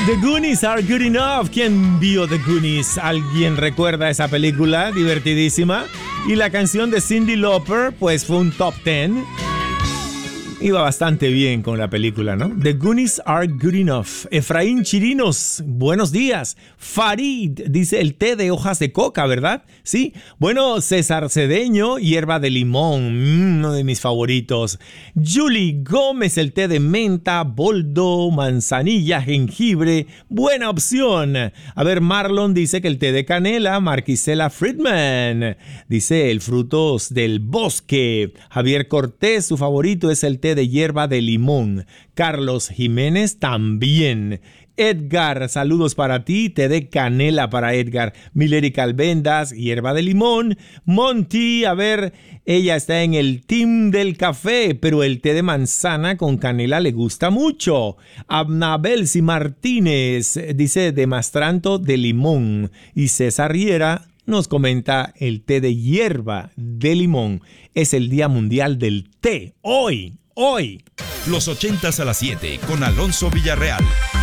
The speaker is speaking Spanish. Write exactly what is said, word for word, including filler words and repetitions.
The Goonies are good enough. ¿Quién vio The Goonies? ¿Alguien recuerda esa película? Divertidísima. Y la canción de Cyndi Lauper, pues fue un top ten. Iba bastante bien con la película, ¿no? The Goonies are good enough. Efraín Chirinos, buenos días. Farid dice el té de hojas de coca, ¿verdad? Sí. Bueno, César Cedeño, hierba de limón, mmm, uno de mis favoritos. Julie Gómez, el té de menta, boldo, manzanilla, jengibre. Buena opción. A ver, Marlon dice que el té de canela. Marquisela Friedman dice el frutos del bosque. Javier Cortés, su favorito es el té de hierba de limón. Carlos Jiménez también. Edgar, saludos para ti, té de canela para Edgar. Mileri Calvendas, hierba de limón. Monty, a ver, ella está en el team del café, pero el té de manzana con canela le gusta mucho. Abnabelsi Martínez dice de mastranto de limón. Y César Riera nos comenta el té de hierba de limón. Es el Día Mundial del Té. Hoy, hoy. Los ochentas a las siete con Alonso Villarreal.